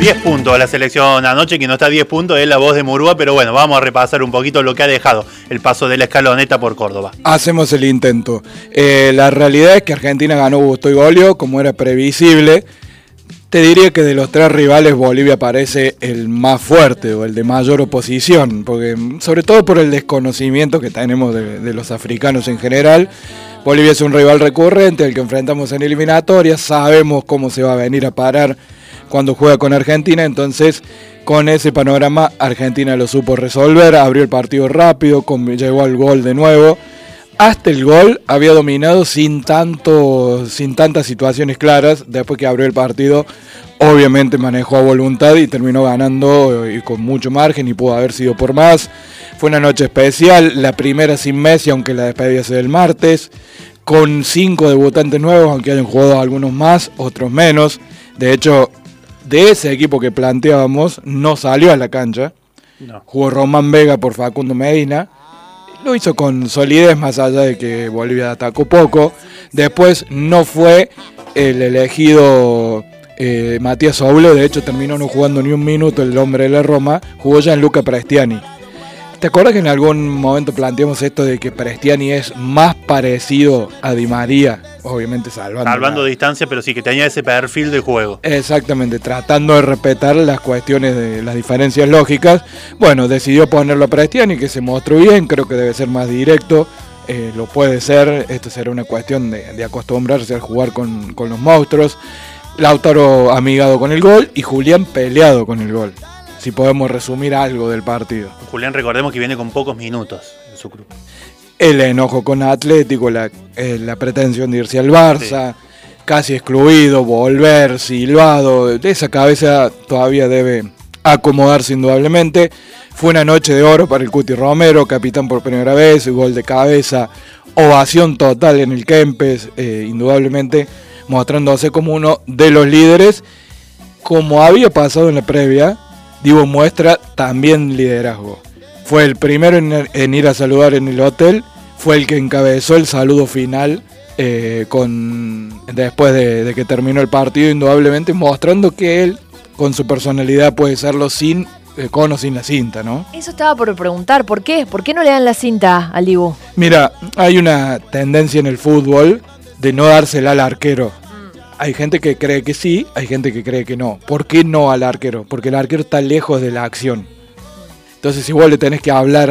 10 puntos a la selección anoche, que no está a 10 puntos, es la voz de Murúa, pero bueno, vamos a repasar un poquito lo que ha dejado el paso de la escaloneta por Córdoba. Hacemos el intento. La realidad es que Argentina ganó, gustó y goleó, como era previsible. Te diría que de los tres rivales Bolivia parece el más fuerte o el de mayor oposición, porque sobre todo por el desconocimiento que tenemos de los africanos en general. Bolivia es un rival recurrente, el que enfrentamos en eliminatorias, sabemos cómo se va a venir a parar cuando juega con Argentina, entonces con ese panorama Argentina lo supo resolver, abrió el partido rápido, llegó al gol de nuevo. Hasta el gol había dominado sin tantas situaciones claras. Después que abrió el partido, obviamente manejó a voluntad y terminó ganando y con mucho margen y pudo haber sido por más. Fue una noche especial, la primera sin Messi, aunque la despedida sea el martes, con 5 debutantes nuevos, aunque hayan jugado algunos más, otros menos. De hecho, de ese equipo que planteábamos, no salió a la cancha. No. Jugó Román Vega por Facundo Medina. Lo hizo con solidez, más allá de que Bolivia atacó poco. Después no fue el elegido Matías Oble, de hecho terminó no jugando ni un minuto el hombre de la Roma, jugó Gianluca Prestiani. ¿Te acuerdas que en algún momento planteamos esto de que Prestiani es más parecido a Di María? Obviamente salvando distancia, pero sí que tenía ese perfil de juego. Exactamente, tratando de respetar las cuestiones de las diferencias lógicas. Bueno, decidió ponerlo a Prestiani, que se mostró bien, creo que debe ser más directo. Lo puede ser, esto será una cuestión de acostumbrarse a jugar con los monstruos. Lautaro amigado con el gol y Julián peleado con el gol. Si podemos resumir algo del partido. Julián, recordemos que viene con pocos minutos en su club. El enojo con Atlético, la pretensión de irse al Barça, sí, casi excluido, volver, silbado. Esa cabeza todavía debe acomodarse indudablemente. Fue una noche de oro para el Cuti Romero, capitán por primera vez, gol de cabeza, ovación total en el Kempes, indudablemente mostrándose como uno de los líderes. Como había pasado en la previa, Divo muestra también liderazgo. Fue el primero en ir a saludar en el hotel, fue el que encabezó el saludo final después de que terminó el partido, indudablemente mostrando que él, con su personalidad, puede serlo con o sin la cinta, ¿no? Eso estaba por preguntar, ¿por qué? ¿Por qué no le dan la cinta al Dibu? Mira, hay una tendencia en el fútbol de no dársela al arquero. Hay gente que cree que sí, hay gente que cree que no. ¿Por qué no al arquero? Porque el arquero está lejos de la acción. Entonces, si vos le tenés que hablar